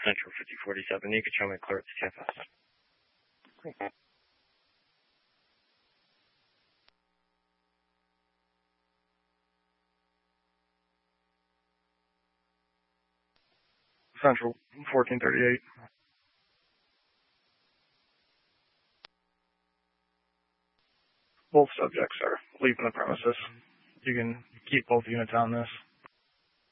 Central 5047. You can show me clear at the TFS. Central 1438. Both subjects are leaving the premises. You can keep both units on this.